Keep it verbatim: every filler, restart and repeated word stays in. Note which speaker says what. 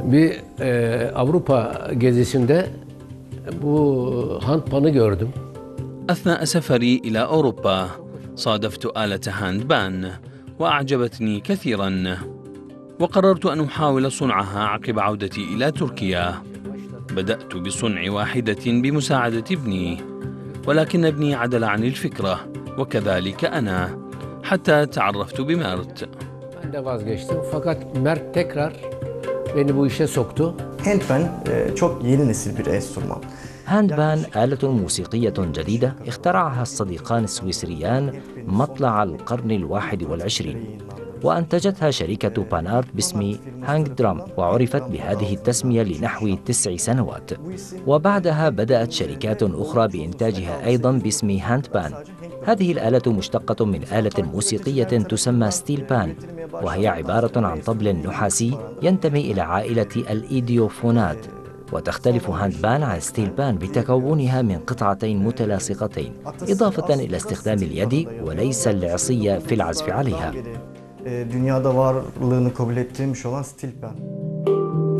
Speaker 1: Bir e, Avrupa gezisinde bu handpanı gördüm.
Speaker 2: أثناء سفري إلى أوروبا صادفت آلة هاندبان وأعجبتني كثيرا، وقررت أن أحاول صنعها عقب عودتي إلى تركيا. بدأت بصنع واحدة بمساعدة ابني، ولكن ابني عدل عن الفكرة وكذلك أنا حتى تعرفت بمرت.
Speaker 1: Ben de vazgeçtim fakat Mert tekrar beni bu işe soktu.
Speaker 3: Handpan çok yeni nesil bir enstrüman.
Speaker 4: هاندبان آلة موسيقية جديدة اخترعها الصديقان السويسريان مطلع القرن الواحد والعشرين، وأنتجتها شركة بان آرت باسم هانج درام، وعرفت بهذه التسمية لنحو تسع سنوات. وبعدها بدأت شركات أخرى بإنتاجها أيضا باسم هاندبان. هذه الآلة مشتقة من آلة موسيقية تسمى ستيل بان، وهي عبارة عن طبل نحاسي ينتمي إلى عائلة الإيديوفونات. وتختلف هاندبان عن ستيل بان بتكونها من قطعتين متلاصقتين، إضافة إلى استخدام اليد وليس العصي في العزف عليها.
Speaker 3: Dünyada varlığını kabul ettirmiş olan Stilpen.